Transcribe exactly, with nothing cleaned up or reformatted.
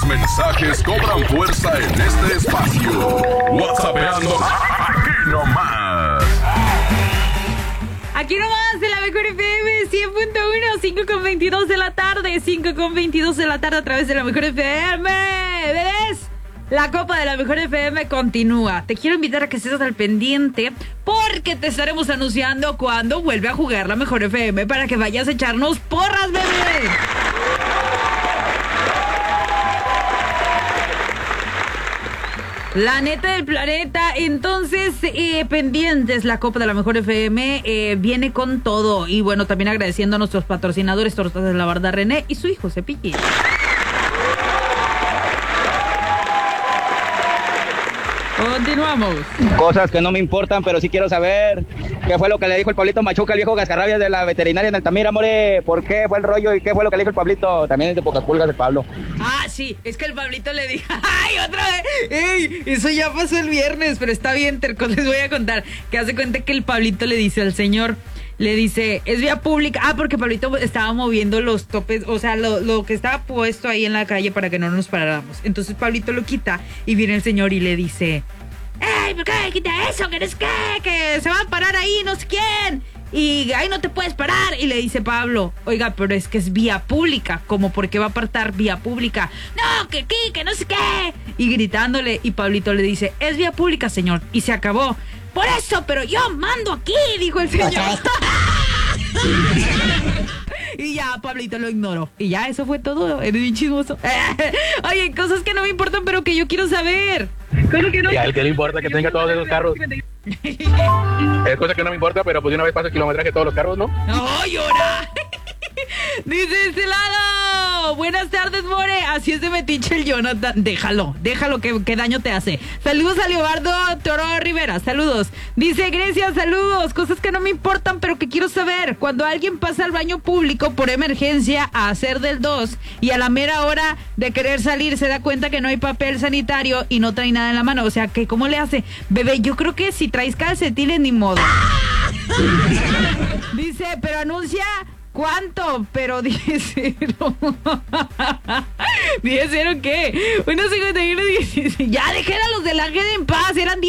mensajes cobran fuerza en este espacio. WhatsAppeando aquí nomás. Aquí nomás de la mejor F M cien punto uno, cinco con veintidós de la tarde, cinco con veintidós de la tarde a través de la mejor F M. ¿Ves? La Copa de la mejor F M continúa. Te quiero invitar a que estés al pendiente porque te estaremos anunciando cuando vuelve a jugar la mejor F M para que vayas a echarnos porras, bebé. La neta del planeta. Entonces, eh, pendientes, la Copa de la mejor F M eh, viene con todo. Y bueno, también agradeciendo a nuestros patrocinadores, Tortas de la Barda René y su hijo Cepillín. Continuamos. Cosas que no me importan, pero sí quiero saber qué fue lo que le dijo el Pablito Machuca, el viejo Gascarrabias de la veterinaria en Altamira, more. ¿Por qué fue el rollo y qué fue lo que le dijo el Pablito? También es de pocas pulgas el Pablo. Ah, sí, es que el Pablito le dijo, ¡ay, otra vez! ¡Ey! Eso ya pasó el viernes, pero está bien, terco, les voy a contar. Que hace cuenta que el Pablito le dice al señor, le dice, es vía pública. Ah, porque Pablito estaba moviendo los topes, o sea, lo, lo que estaba puesto ahí en la calle para que no nos paráramos. Entonces Pablito lo quita y viene el señor y le dice, ¡ey, por qué quita eso! Que no es que, que se va a parar ahí, no sé quién. Y ahí no te puedes parar. Y le dice Pablo, oiga, pero es que es vía pública. ¿Cómo por qué va a apartar vía pública? No, que aquí, que no sé qué. Y gritándole, y Pablito le dice, es vía pública, señor. Y se acabó. Por eso, pero yo mando aquí, dijo el señor. Y ya Pablito lo ignoró. Y ya, eso fue todo. Eres bien chismoso. Oye, cosas que no me importan, pero que yo quiero saber. Que no... Y a él que le importa que tenga todos esos carros. Es cosa que no me importa, pero pues de una vez pasa el kilometraje de todos los carros, ¿no? ¡No, llora! Dice este lado. Buenas tardes, more. Así es de metiche el Jonathan. Déjalo, déjalo, que, que daño te hace. Saludos a Leobardo Toro Rivera. Saludos. Dice Grecia, saludos. Cosas que no me importan, pero que quiero saber. Cuando alguien pasa al baño público por emergencia a hacer del dos y a la mera hora de querer salir se da cuenta que no hay papel sanitario y no trae nada en la mano. O sea, que ¿cómo le hace? Bebé, yo creo que si traes calcetines ni modo. Dice, pero anuncia... ¿Cuánto? Pero diez cero. ¿diez cero qué? Uno cincuenta y uno dieciséis. Ya, dejen a los del Ángel en paz. Eran